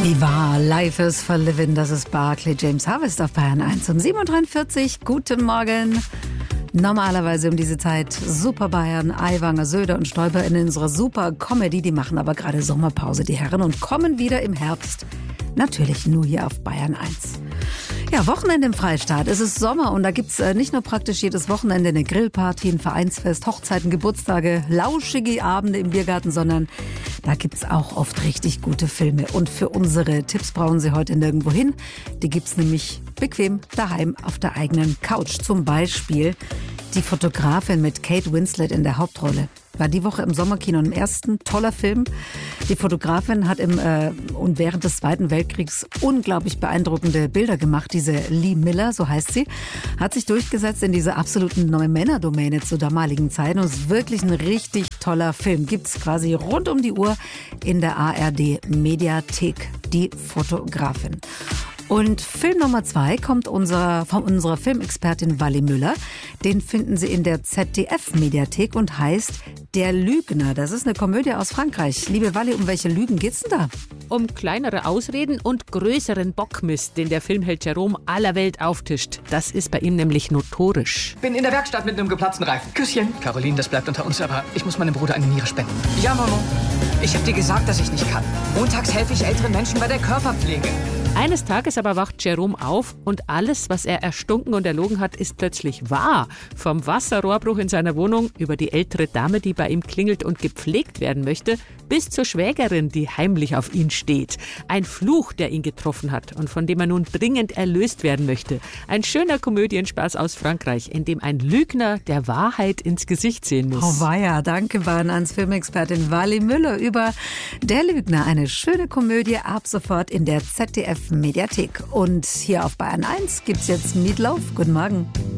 Wie wahr, Life is for living, das ist Barclay James Harvest auf Bayern 1 um 7.43 Uhr. Guten Morgen. Normalerweise um diese Zeit Super Bayern, Aiwanger, Söder und Stoiber in unserer Super Comedy. Die machen aber gerade Sommerpause, die Herren, und kommen wieder im Herbst. Natürlich nur hier auf Bayern 1. Ja, Wochenende im Freistaat. Es ist Sommer und da gibt's nicht nur praktisch jedes Wochenende eine Grillparty, ein Vereinsfest, Hochzeiten, Geburtstage, lauschige Abende im Biergarten, sondern da gibt's auch oft richtig gute Filme. Und für unsere Tipps brauchen Sie heute nirgendwo hin. Die gibt's nämlich bequem daheim auf der eigenen Couch. Zum Beispiel Die Fotografin mit Kate Winslet in der Hauptrolle. War die Woche im Sommerkino im ersten, toller Film. Die Fotografin hat und während des Zweiten Weltkriegs unglaublich beeindruckende Bilder gemacht. Diese Lee Miller, so heißt sie, hat sich durchgesetzt in dieser absoluten Neumännerdomäne zur damaligen Zeit. Und es ist wirklich ein richtig toller Film. Gibt's quasi rund um die Uhr in der ARD Mediathek. Die Fotografin. Und Film Nummer 2 kommt von unserer Filmexpertin Wally Müller. Den finden Sie in der ZDF-Mediathek und heißt Der Lügner. Das ist eine Komödie aus Frankreich. Liebe Wally, um welche Lügen geht's denn da? Um kleinere Ausreden und größeren Bockmist, den der Filmheld Jerome aller Welt auftischt. Das ist bei ihm nämlich notorisch. Bin in der Werkstatt mit einem geplatzten Reifen. Küsschen. Caroline, das bleibt unter uns, aber ich muss meinem Bruder eine Niere spenden. Ja, Mama. Ich hab dir gesagt, dass ich nicht kann. Montags helfe ich älteren Menschen bei der Körperpflege. Eines Tages aber wacht Jerome auf und alles, was er erstunken und erlogen hat, ist plötzlich wahr. Vom Wasserrohrbruch in seiner Wohnung über die ältere Dame, die bei ihm klingelt und gepflegt werden möchte, bis zur Schwägerin, die heimlich auf ihn steht. Ein Fluch, der ihn getroffen hat und von dem er nun dringend erlöst werden möchte. Ein schöner Komödienspaß aus Frankreich, in dem ein Lügner der Wahrheit ins Gesicht sehen muss. Oh weia, danke Bayern 1 Filmexpertin Wally Müller über Der Lügner. Eine schöne Komödie ab sofort in der ZDF Mediathek. Und hier auf Bayern 1 gibt's jetzt Meatloaf. Guten Morgen.